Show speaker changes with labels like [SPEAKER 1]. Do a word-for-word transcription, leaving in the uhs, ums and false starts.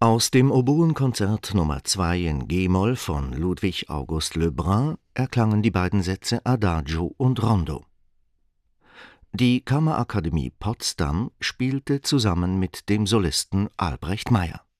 [SPEAKER 1] Aus dem Oboenkonzert Nummer zwei in g-Moll von Ludwig August Le Brun erklangen die beiden Sätze Adagio und Rondo. Die Kammerakademie Potsdam spielte zusammen mit dem Solisten Albrecht Meyer.